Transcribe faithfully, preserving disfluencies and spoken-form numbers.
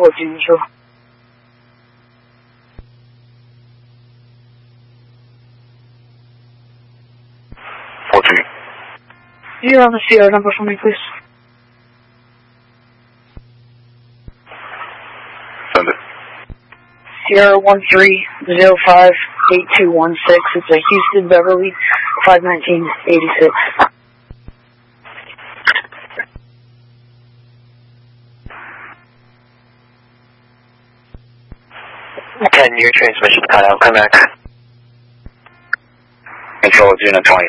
four two neutral. four two. You're on the C R number for me, please. Send it. Sierra one three zero five eight two one six. It's a Houston Beverly five nineteen eighty-six. ten, your transmission cut out. Come back. Control, Juno twenty